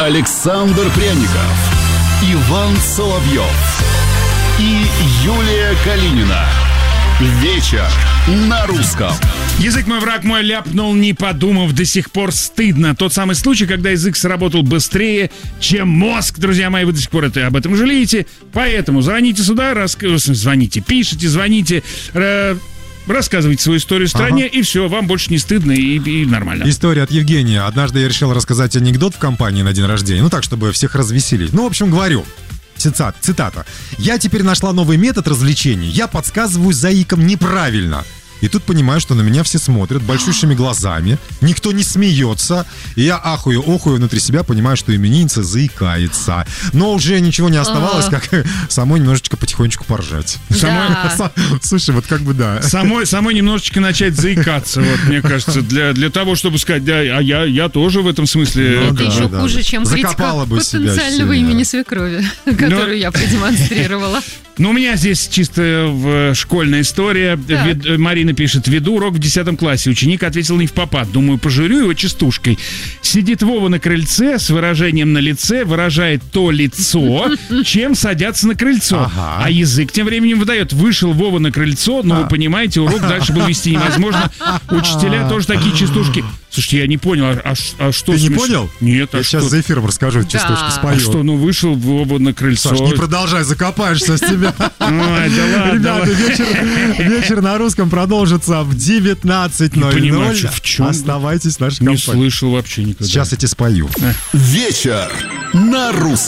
Александр Пряников, Иван Соловьев и Юлия Калинина. Вечер на русском. Язык мой, враг мой, ляпнул, не подумав, до сих пор стыдно. Тот самый случай, когда язык сработал быстрее, чем мозг. Друзья мои, вы до сих пор об этом жалеете. Поэтому звоните сюда, пишите, звоните, рассказывайте свою историю в стране, и все, вам больше не стыдно и нормально. История от Евгения. Однажды я решил рассказать анекдот в компании на день рождения. Ну так, чтобы всех развеселить. Ну, в общем, говорю. Цитата. «Я теперь нашла новый метод развлечений. Я подсказываю заикам неправильно». И тут понимаю, что на меня все смотрят большущими глазами, никто не смеется, и я охую внутри себя, понимаю, что именинница заикается. Но уже ничего не оставалось, как самой немножечко потихонечку поржать. Да. Слушай, вот как бы да. Самой немножечко начать заикаться, вот, мне кажется, для того, чтобы сказать, да, а я тоже в этом смысле. Это еще хуже, чем критика потенциального имени свекрови, которую я продемонстрировала. Ну, у меня здесь чисто школьная история. Марина пишет: веду урок в 10 классе. Ученик ответил не впопад. Думаю, пожурю его частушкой. Сидит Вова на крыльце с выражением на лице, выражает то лицо, чем садятся на крыльцо. А язык тем временем выдает: вышел Вова на крыльцо, но вы понимаете, урок дальше был вести невозможно. Учителя тоже такие частушки. Слушайте, я не понял, а что... Ты не понял? Нет, я сейчас за эфиром расскажу, частушку спою. А что, ну вышел Вова на крыльцо. Саш, не продолжай, закопаешься с тебя. Ой, да ладно. Ребята, вечер на русском продолжится в 19:00. Не понимаю, в чем? Оставайтесь в нашей компании. Не слышал вообще никогда. Сейчас я тебе спою. Вечер на русском.